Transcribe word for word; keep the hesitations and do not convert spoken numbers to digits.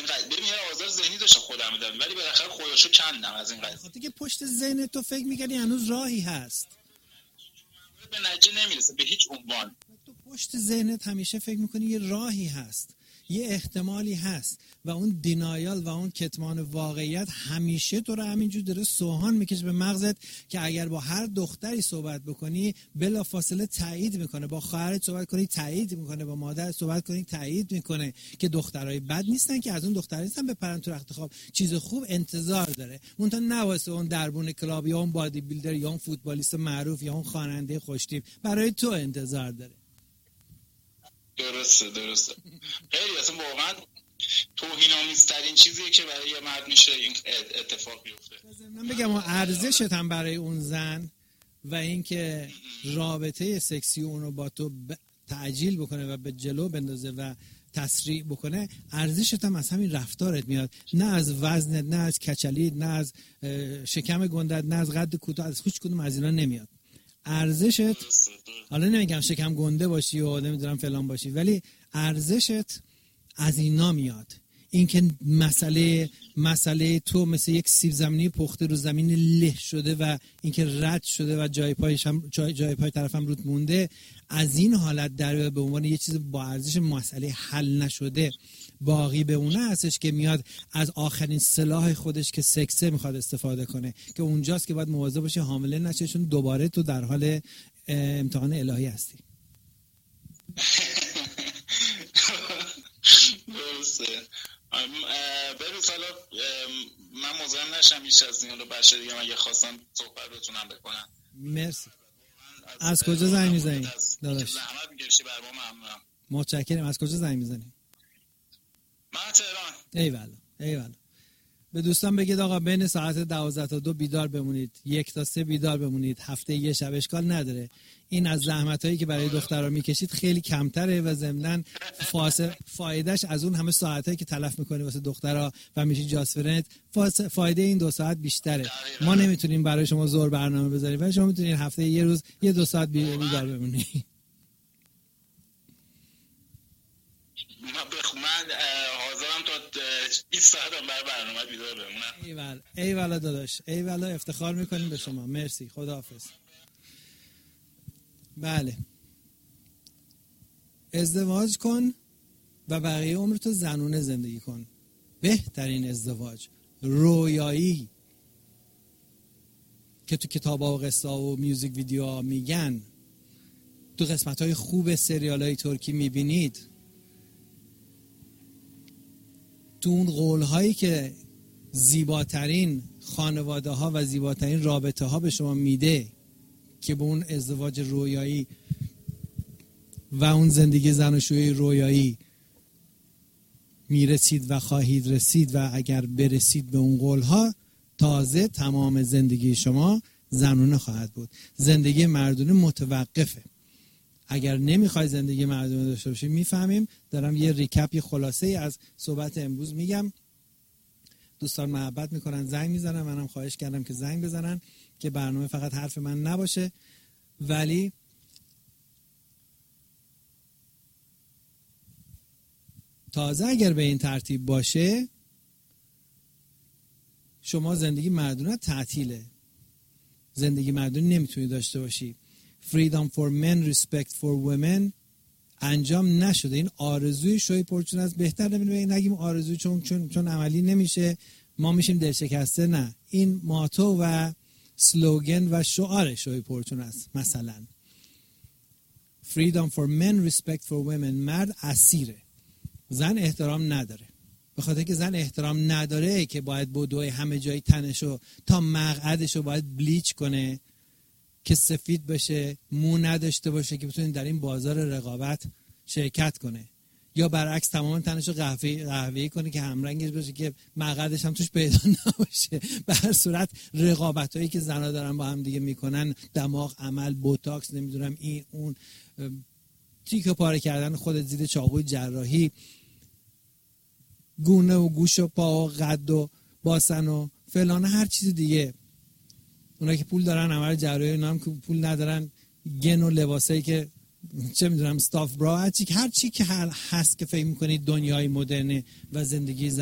این قضیه ببین یه آزار ذهنی داشتم خودم میدم، ولی بالاخره خودشو کندم از این قضیه. خاطر که پشت ذهن تو فکر می‌کردی هنوز راهی هست، به نتیجه نمیرسه به هیچ عنوان. تو پشت ذهنت همیشه فکر می‌کنی یه راهی هست، یه احتمالی هست و اون دینایال و اون کتمان واقعیت همیشه تو رو همینجور داره سوهان میکشه به مغزت که اگر با هر دختری صحبت بکنی بلافاصله تایید میکنه، با خواهرت صحبت کنی تایید میکنه، با مادرت صحبت کنی تایید میکنه که دخترای بد نیستن، که از اون دخترا نیستن بپرن تو رخت خواب، چیز خوب انتظار داره. اونتا نواسه اون دربون کلاب یا اون بادی بیلدر یا اون فوتبالیست معروف یا اون خواننده خوشتیپ برای تو انتظار داره. درسته درسته. خیلی اصلا واقعا توهین‌آمیزترین چیزیه که برای یه مرد میشه این اتفاق بیفته. من بگم ارزشت هم برای اون زن و اینکه رابطه سکسی اونو با تو تعجیل بکنه و به جلو بندازه و تسریع بکنه، ارزشت هم از همین رفتارت میاد، نه از وزنت، نه از کچلیت، نه از شکم گندت، نه از قد کوتاه، از هیچ کدوم از اینا نمیاد. ارزشت، حالا نمیگم شکم گنده باشی و نمیدونم فلان باشی، ولی ارزشت از اینا میاد. اینکه مسئله مسئله تو مثل یک سیب زمینی پخته رو زمین له شده و اینکه رد شده و جای پایش هم جای, جای پای طرفم رود مونده، از این حالت در به عنوان یه چیز با ارزش مسئله حل نشده باقی به اونه هستش که میاد از آخرین سلاح خودش که سکسه میخواد استفاده کنه، که اونجاست که باید مواظب باشی حامله نشه، چون دوباره تو در حال امتحان الهی هستی. درسته. بروز حالا من مزاحم نشم بیش از این، حالا بچه دیگه اگه خواستم صحبت بتونم بکنم. مرسی. از, از کجا زنگ میزنی؟ داداش زحمت میکشی بر ما، ممنونم. متشکرم. از کجا زنگ میزنی؟ من تهران. ایوالا ایوالا. به دوستان بگید آقا بین ساعت دوازده تا دو بیدار بمونید، یک تا سه بیدار بمونید، هفته یه شب اشکال نداره. این از زحمتایی که برای دخترها میکشید خیلی کمتره و ضمناً فایدهش از اون همه ساعتایی که تلف میکنی واسه دخترها و میشی جاسفرنت، فایده این دو ساعت بیشتره. ما نمیتونیم برای شما زور برنامه بذاریم ولی شما میتونید هفته یه روز یه دو ساعت بیدار بمونید. من حاضرم تا بیست ساعت هم برای برنامه بیدار بمونم. ایول ایوالا داداش، ایوالا، افتخار میکنیم به شما. مرسی، خداحافظ. بله، ازدواج کن و بقیه عمرتو زنونه زندگی کن. بهترین ازدواج، رویایی که تو کتابا و قصه و میوزیک ویدیوها میگن، تو قسمت‌های خوب سریال‌های ترکی میبینید، تو اون قول‌هایی که زیباترین خانواده ها و زیباترین رابطه ها به شما میده که به اون ازدواج رویایی و اون زندگی زناشویی رویایی میرسید و خواهید رسید و اگر برسید به اون قول‌ها، تازه تمام زندگی شما زنونه خواهد بود. زندگی مردونه متوقفه. اگر نمیخوای زندگی مردونه داشته باشی، میفهمیم. دارم یه ریکپ، یه خلاصه ای از صحبت امروز میگم. دوستان محبت میکنن زنگ میزنن، منم خواهش کردم که زنگ بزنن که برنامه فقط حرف من نباشه، ولی تازه اگر به این ترتیب باشه شما زندگی مردونه تعطیله. زندگی مردونه نمیتونی داشته باشی. Freedom for men, respect for women انجام نشده. این آرزوی شوی پرچون است. بهتر نگیم آرزوی چون, چون, چون عملی نمیشه ما میشیم دلشکسته. نه، این ماتو و سلوگن و شعار شوی پرچون است. مثلا Freedom for men, respect for women. مرد اسیره، زن احترام نداره. به خاطر که زن احترام نداره که باید بدوی همه جای تنشو تا مقعدشو باید بلیچ کنه که سفید بشه، مو نداشته باشه که بتونه در این بازار رقابت شرکت کنه، یا برعکس تمام تنشو قهوه‌ای قهوه‌ای کنه که همرنگش باشه که مقعدش هم توش پیدا نباشه. به هر صورت رقابتایی که زنا دارن با هم دیگه میکنن، دماغ، عمل، بوتاکس، نمیدونم این اون، تیکه پاره کردن خودت زیر چاقوی جراحی، گونه و گوش و پا و قد و باسن و فلان، هر چیز دیگه. اونا که پول دارن عمل جراحی، اونا هم که پول ندارن گن و لباسایی که چه میدونم استاف برا، هر چی هر چی که هست که فکر میکنید دنیای مدرن و زندگی